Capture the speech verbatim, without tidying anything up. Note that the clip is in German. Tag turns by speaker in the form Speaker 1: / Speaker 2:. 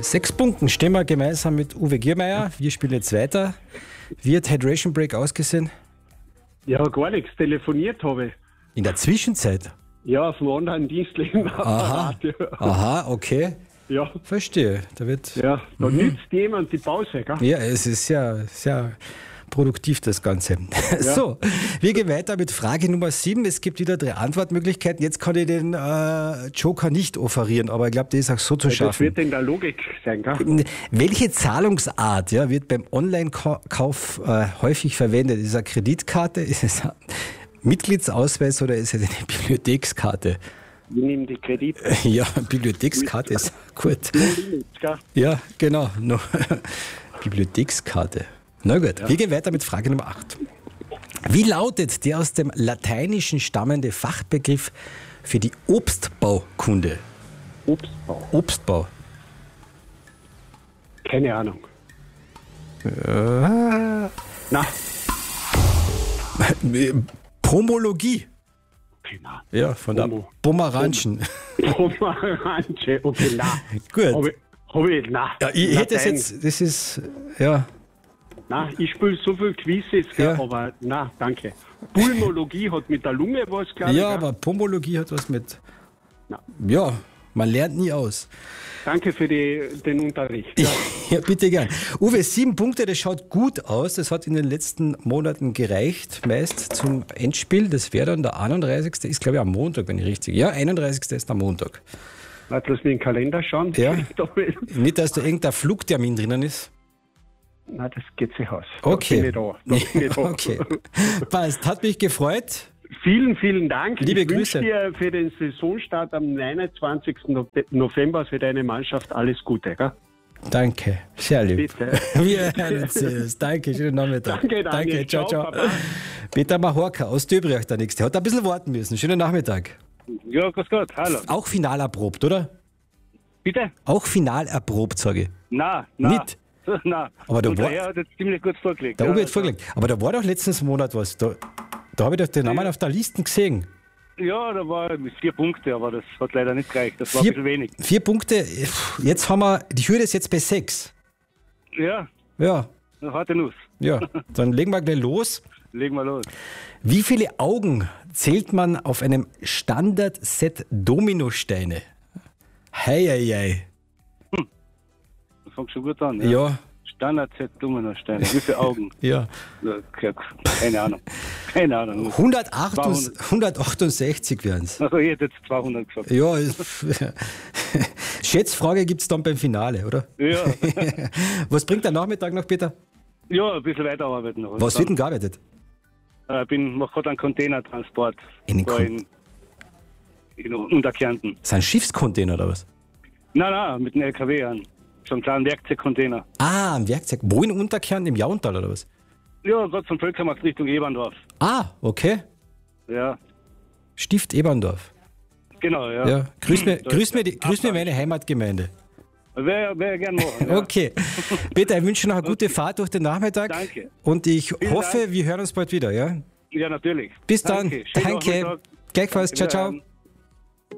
Speaker 1: sechs Punkten stehen wir gemeinsam mit Uwe Giermeier. Wir spielen jetzt weiter. Wie hat Hydration Break ausgesehen?
Speaker 2: Ja, gar nichts. Telefoniert habe ich.
Speaker 1: In der Zwischenzeit?
Speaker 2: Ja, vom anderen Dienstleister.
Speaker 1: Aha, aha, okay.
Speaker 2: Ja.
Speaker 1: Verstehe. Da wird,
Speaker 2: Ja, da
Speaker 1: Mhm.
Speaker 2: nützt jemand die Pause, gell?
Speaker 1: ja, es ist sehr, sehr produktiv, das Ganze. So, wir gehen weiter mit Frage Nummer sieben. Es gibt wieder drei Antwortmöglichkeiten. Jetzt kann ich den äh, Joker nicht offerieren, aber ich glaube, der ist auch so zu
Speaker 2: Das
Speaker 1: schaffen.
Speaker 2: wird in der Logik sein, gell?
Speaker 1: Welche Zahlungsart ja, wird beim Online-Kauf äh, häufig verwendet? Ist es eine Kreditkarte, ist es ein Mitgliedsausweis oder ist es eine Bibliothekskarte?
Speaker 2: Wir nehmen die Kredit.
Speaker 1: Ja, Bibliothekskarte ist gut.
Speaker 2: Gell?
Speaker 1: Ja, genau. No. Bibliothekskarte. Na gut, wir gehen weiter mit Frage Nummer acht. Wie lautet der aus dem Lateinischen stammende Fachbegriff für die Obstbaukunde?
Speaker 2: Obstbau.
Speaker 1: Obstbau.
Speaker 2: Keine Ahnung.
Speaker 1: Äh,
Speaker 2: Na,
Speaker 1: Pomologie.
Speaker 2: okay, na.
Speaker 1: Ja, von der
Speaker 2: Pomo.
Speaker 1: Pomeranschen.
Speaker 2: Pomeranze, okay, na.
Speaker 1: Gut.
Speaker 2: Habe ich, hab ich, na.
Speaker 1: Ja, ich hätte es
Speaker 2: Latein.
Speaker 1: jetzt, das ist, ja,
Speaker 2: Na, ich spiele so viel Quizzes, gell,
Speaker 1: Ja.
Speaker 2: aber na, danke. Pulmologie hat mit der Lunge was, glaube ich.
Speaker 1: ja,
Speaker 2: gell?
Speaker 1: aber Pomologie hat was mit,
Speaker 2: Na.
Speaker 1: ja, man lernt nie aus.
Speaker 2: Danke für die, den Unterricht. Ja.
Speaker 1: Ja, bitte gern. Uwe, sieben Punkte, das schaut gut aus. Das hat in den letzten Monaten gereicht, meist zum Endspiel. Das wäre dann der einunddreißigste Ist, glaube ich, am Montag, wenn ich richtig. Ja, einunddreißigste ist am Montag.
Speaker 2: Warte, lass mich in den Kalender schauen.
Speaker 1: Ja.
Speaker 2: Da will-
Speaker 1: Nicht, dass da irgendein Flugtermin drinnen ist.
Speaker 2: Na, das geht sich aus.
Speaker 1: Okay.
Speaker 2: Da bin ich da. Da bin ich da.
Speaker 1: Okay. Passt, hat mich gefreut.
Speaker 2: Vielen, vielen Dank.
Speaker 1: Liebe
Speaker 2: ich
Speaker 1: Grüße.
Speaker 2: wünsche dir für den Saisonstart am neunundzwanzigsten November für deine Mannschaft alles Gute. Gell?
Speaker 1: Danke, sehr lieb.
Speaker 2: Bitte.
Speaker 1: Wir hören uns. Servus. Danke, schönen Nachmittag.
Speaker 2: Danke, Daniel.
Speaker 1: ciao, ciao.
Speaker 2: Ciao, Papa.
Speaker 1: Peter Mahorka aus Döbrich, der Nächste. Hat ein bisschen warten müssen. Schönen Nachmittag.
Speaker 3: Ja, grüß Gott, hallo.
Speaker 1: Auch final erprobt, oder?
Speaker 3: Bitte?
Speaker 1: Auch final erprobt, sage ich.
Speaker 3: Nein, nein.
Speaker 1: Nicht?
Speaker 3: Nein.
Speaker 1: Aber da
Speaker 3: Und
Speaker 1: war-
Speaker 3: der Herr hat jetzt ziemlich gut vorgelegt.
Speaker 1: Der
Speaker 3: ja,
Speaker 1: Uwe hat
Speaker 3: also-
Speaker 1: vorgelegt. Aber da war doch letzten Monat was. Da, da habe ich doch den Namen auf der Liste gesehen.
Speaker 3: Ja, da war vier Punkte, aber das hat leider nicht gereicht. Das war
Speaker 1: Vier,
Speaker 3: ein bisschen wenig.
Speaker 1: vier Punkte. Jetzt haben wir, die Hürde ist jetzt bei sechs.
Speaker 3: Ja,
Speaker 1: Ja,
Speaker 3: eine harte Nuss.
Speaker 1: ja. Dann legen wir gleich los.
Speaker 3: Legen wir los.
Speaker 1: Wie viele Augen zählt man auf einem Standard-Set Dominosteine? Hei, hei, hei.
Speaker 3: Das fängt schon gut an.
Speaker 1: Ja,
Speaker 3: Standard-Set Dominosteine. Wie viele Augen?
Speaker 1: ja.
Speaker 3: Ja, keine Ahnung. Keine Ahnung.
Speaker 1: hundertachtundachtzig, hundertachtundsechzig wären es.
Speaker 3: Also ich hätte jetzt zweihundert gesagt.
Speaker 1: Ja, ist- Schätzfrage gibt es dann beim Finale, oder?
Speaker 3: Ja,
Speaker 1: Was bringt der Nachmittag noch, Peter?
Speaker 3: ja ein bisschen weiterarbeiten noch.
Speaker 1: Was wird denn gearbeitet?
Speaker 3: Ich bin, mache gerade einen Containertransport.
Speaker 1: Einen
Speaker 3: da
Speaker 1: Kon-
Speaker 3: in, in Unterkärnten.
Speaker 1: Sind Schiffscontainer oder was?
Speaker 3: Nein, nein, mit einem L K W an. So einen kleinen Werkzeugcontainer.
Speaker 1: Ah, ein Werkzeug. Wo in Unterkern? Im Jauntal oder was?
Speaker 3: Ja, gerade vom Völkermarkt Richtung Eberndorf.
Speaker 1: Ah, okay.
Speaker 3: Ja,
Speaker 1: Stift Eberndorf.
Speaker 3: genau, ja.
Speaker 1: Ja. Grüß mir,
Speaker 3: Da
Speaker 1: grüß
Speaker 3: ist
Speaker 1: mir, die, grüß mir
Speaker 3: Abfahrt.
Speaker 1: meine Heimatgemeinde.
Speaker 3: Wäre wär gern machen. Ja.
Speaker 1: Okay. Peter, ich wünsche noch eine gute Fahrt durch den Nachmittag.
Speaker 3: Danke.
Speaker 1: Und ich
Speaker 3: Vielen
Speaker 1: hoffe,
Speaker 3: Dank.
Speaker 1: wir hören uns bald wieder. Ja?
Speaker 3: Ja, natürlich.
Speaker 1: Bis dann.
Speaker 3: Danke. Schönen
Speaker 1: Danke.
Speaker 3: Nachmittag.
Speaker 1: Gleichfalls. Ciao, ciao.
Speaker 3: Wiederhören.